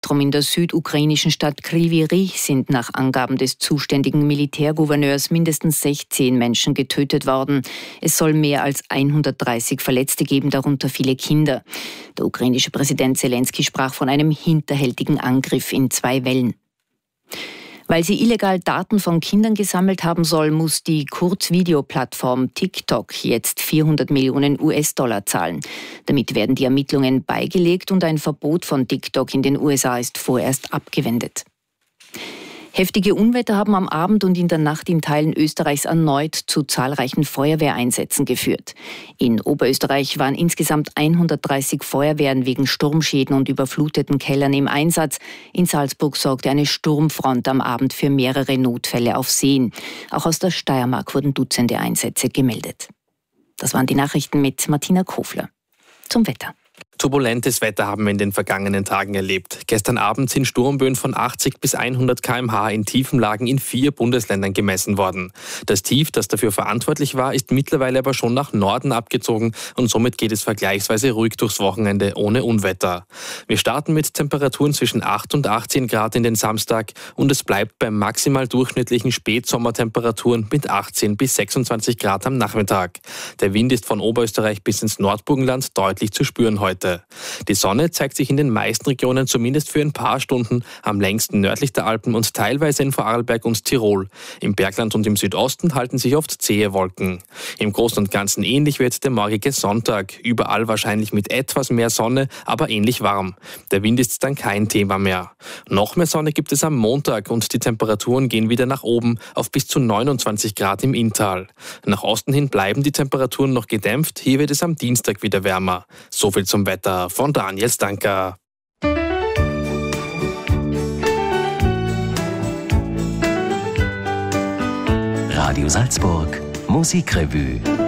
Zentrum in der südukrainischen Stadt Kryvyi Rih sind nach Angaben des zuständigen Militärgouverneurs mindestens 16 Menschen getötet worden. Es soll mehr als 130 Verletzte geben, darunter viele Kinder. Der ukrainische Präsident Zelensky sprach von einem hinterhältigen Angriff in 2 Wellen. Weil sie illegal Daten von Kindern gesammelt haben soll, muss die Kurzvideoplattform TikTok jetzt 400 Millionen US-Dollar zahlen. Damit werden die Ermittlungen beigelegt und ein Verbot von TikTok in den USA ist vorerst abgewendet. Heftige Unwetter haben am Abend und in der Nacht in Teilen Österreichs erneut zu zahlreichen Feuerwehreinsätzen geführt. In Oberösterreich waren insgesamt 130 Feuerwehren wegen Sturmschäden und überfluteten Kellern im Einsatz. In Salzburg sorgte eine Sturmfront am Abend für mehrere Notfälle auf Seen. Auch aus der Steiermark wurden Dutzende Einsätze gemeldet. Das waren die Nachrichten mit Martina Kofler. Zum Wetter. Turbulentes Wetter haben wir in den vergangenen Tagen erlebt. Gestern Abend sind Sturmböen von 80 bis 100 km/h in tiefen Lagen in 4 Bundesländern gemessen worden. Das Tief, das dafür verantwortlich war, ist mittlerweile aber schon nach Norden abgezogen und somit geht es vergleichsweise ruhig durchs Wochenende ohne Unwetter. Wir starten mit Temperaturen zwischen 8 und 18 Grad in den Samstag und es bleibt bei maximal durchschnittlichen Spätsommertemperaturen mit 18 bis 26 Grad am Nachmittag. Der Wind ist von Oberösterreich bis ins Nordburgenland deutlich zu spüren heute. Die Sonne zeigt sich in den meisten Regionen zumindest für ein paar Stunden, am längsten nördlich der Alpen und teilweise in Vorarlberg und Tirol. Im Bergland und im Südosten halten sich oft zähe Wolken. Im Großen und Ganzen ähnlich wird der morgige Sonntag. Überall wahrscheinlich mit etwas mehr Sonne, aber ähnlich warm. Der Wind ist dann kein Thema mehr. Noch mehr Sonne gibt es am Montag und die Temperaturen gehen wieder nach oben auf bis zu 29 Grad im Inntal. Nach Osten hin bleiben die Temperaturen noch gedämpft. Hier wird es am Dienstag wieder wärmer. So viel zum Wetter von Daniel Stanker. Radio Salzburg Musikrevue.